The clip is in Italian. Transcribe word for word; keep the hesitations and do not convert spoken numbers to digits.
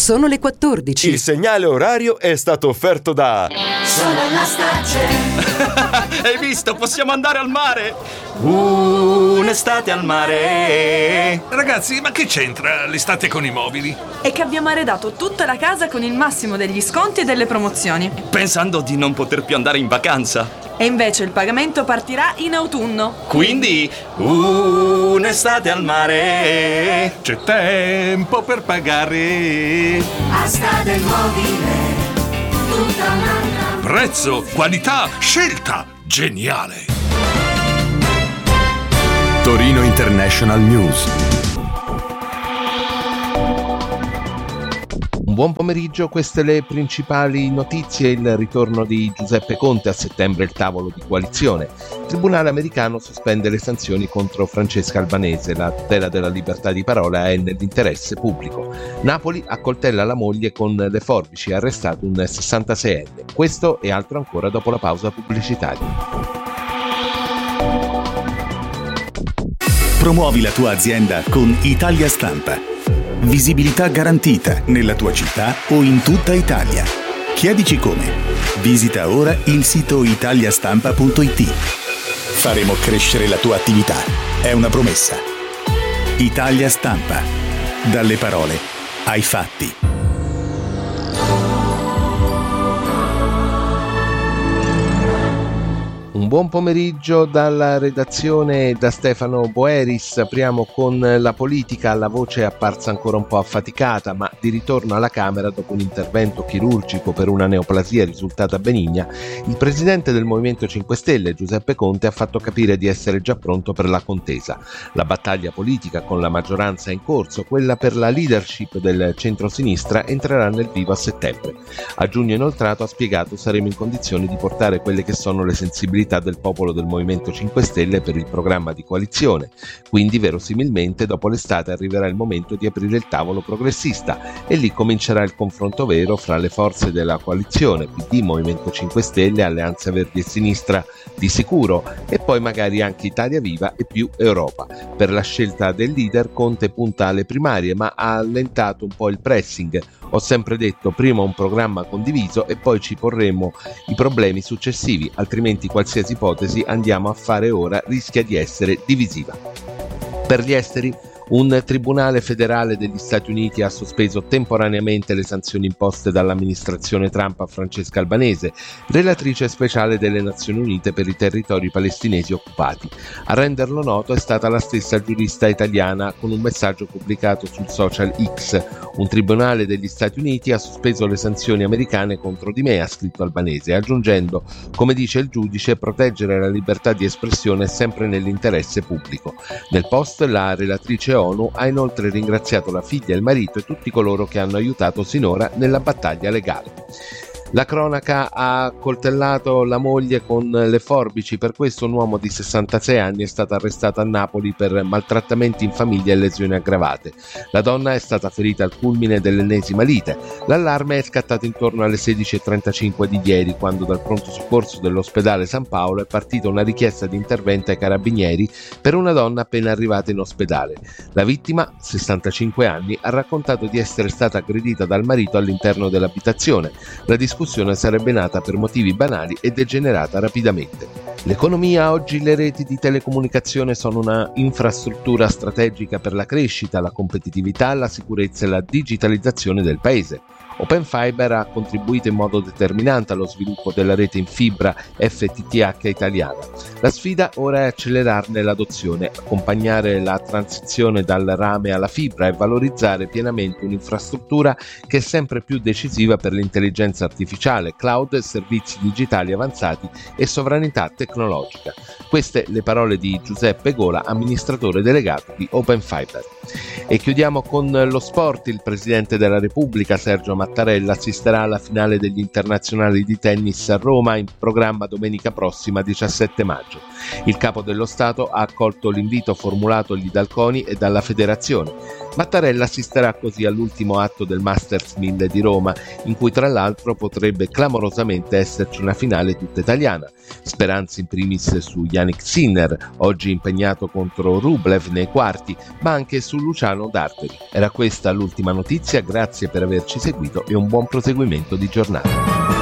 Sono le quattordici. Il segnale orario è stato offerto da Solenastacce. Hai visto? Possiamo andare al mare. Uh, un'estate al mare. Ragazzi, ma che c'entra l'estate con i mobili? È che abbiamo arredato tutta la casa con il massimo degli sconti e delle promozioni, Pensando di non poter più andare in vacanza. e invece il pagamento partirà in autunno. Quindi, uh, un'estate al mare. C'è tempo per pagare. Asta del mobile, tutta un'altra. Prezzo, qualità, scelta. Geniale. Torino International News. Un buon pomeriggio, queste le principali notizie. Il ritorno di Giuseppe Conte, a settembre il tavolo di coalizione. Il Tribunale americano sospende le sanzioni contro Francesca Albanese, la tutela della libertà di parola è nell'interesse pubblico. Napoli accoltella la moglie con le forbici, arrestato un sessantaseienne. Questo e altro ancora dopo la pausa pubblicitaria. Promuovi la tua azienda con Italia Stampa. Visibilità garantita nella tua città o in tutta Italia. Chiedici come. Visita ora il sito italiastampa punto it. Faremo crescere la tua attività. È una promessa. Italia Stampa. Dalle parole ai fatti. Un buon pomeriggio dalla redazione da Stefano Boeris. Apriamo con la politica. La voce è apparsa ancora un po' affaticata, ma di ritorno alla Camera dopo un intervento chirurgico per una neoplasia risultata benigna, il presidente del Movimento cinque Stelle, Giuseppe Conte, ha fatto capire di essere già pronto per la contesa. La battaglia politica con la maggioranza è in corso, quella per la leadership del centro-sinistra entrerà nel vivo a settembre. A giugno inoltrato ha spiegato: saremo in condizioni di portare quelle che sono le sensibilità del popolo del Movimento cinque Stelle per il programma di coalizione, quindi verosimilmente dopo l'estate arriverà il momento di aprire il tavolo progressista e lì comincerà il confronto vero fra le forze della coalizione, P D, Movimento cinque Stelle, Alleanza Verdi e Sinistra di sicuro, e poi magari anche Italia Viva e più Europa. Per la scelta del leader Conte punta alle primarie, ma ha allentato un po' il pressing. Ho sempre detto: prima un programma condiviso e poi ci porremo i problemi successivi, altrimenti qualsiasi ipotesi andiamo a fare ora rischia di essere divisiva. Per gli esteri, un tribunale federale degli Stati Uniti ha sospeso temporaneamente le sanzioni imposte dall'amministrazione Trump a Francesca Albanese, relatrice speciale delle Nazioni Unite per i territori palestinesi occupati. A renderlo noto è stata la stessa giurista italiana con un messaggio pubblicato sul social X. Un tribunale degli Stati Uniti ha sospeso le sanzioni americane contro di me, ha scritto Albanese, aggiungendo: come dice il giudice, proteggere la libertà di espressione è sempre nell'interesse pubblico. Nel post la relatrice ONU ha inoltre ringraziato la figlia, il marito e tutti coloro che hanno aiutato sinora nella battaglia legale. La cronaca ha accoltellato la moglie con le forbici, per questo un uomo di sessantasei anni è stato arrestato a Napoli per maltrattamenti in famiglia e lesioni aggravate. La donna è stata ferita al culmine dell'ennesima lite. L'allarme è scattato intorno alle sedici e trentacinque di ieri, quando dal pronto soccorso dell'ospedale San Paolo è partita una richiesta di intervento ai carabinieri per una donna appena arrivata in ospedale. La vittima, sessantacinque anni, ha raccontato di essere stata aggredita dal marito all'interno dell'abitazione. La discussione sarebbe nata per motivi banali e degenerata rapidamente. L'economia. Oggi le reti di telecomunicazione sono una infrastruttura strategica per la crescita, la competitività, la sicurezza e la digitalizzazione del paese. Open Fiber ha contribuito in modo determinante allo sviluppo della rete in fibra F T T H italiana. La sfida ora è accelerarne l'adozione, accompagnare la transizione dal rame alla fibra e valorizzare pienamente un'infrastruttura che è sempre più decisiva per l'intelligenza artificiale, cloud, servizi digitali avanzati e sovranità tecnologica. Queste le parole di Giuseppe Gola, amministratore delegato di Open Fiber. E chiudiamo con lo sport. Il Presidente della Repubblica, Sergio Mattarella, assisterà alla finale degli internazionali di tennis a Roma, in programma domenica prossima, diciassette maggio. Il Capo dello Stato ha accolto l'invito formulatogli dal CONI e dalla Federazione. Mattarella assisterà così all'ultimo atto del Masters mille di Roma, in cui tra l'altro potrebbe clamorosamente esserci una finale tutta italiana. Speranze in primis su Jannik Sinner, oggi impegnato contro Rublev nei quarti, ma anche su su Luciano D'Arteri. Era questa l'ultima notizia, grazie per averci seguito e un buon proseguimento di giornata.